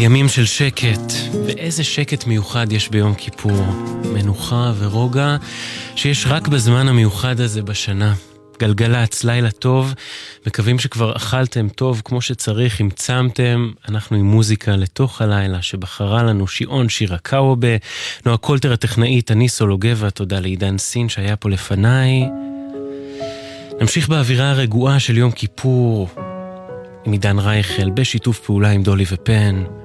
ימים של שקט, ואיזה שקט מיוחד יש ביום כיפור. מנוחה ורוגע שיש רק בזמן המיוחד הזה בשנה. גלגלץ, לילה טוב, מקווים שכבר אכלתם טוב כמו שצריך, אם צמתם. אנחנו עם מוזיקה לתוך הלילה שבחרה לנו שיעון שירה קאובה, נועה קולטר הטכנאית, אני סולוגבה, תודה לעידן סין שהיה פה לפניי. נמשיך באווירה הרגועה של יום כיפור עם עידן רייכל בשיתוף פעולה עם דולי ופן.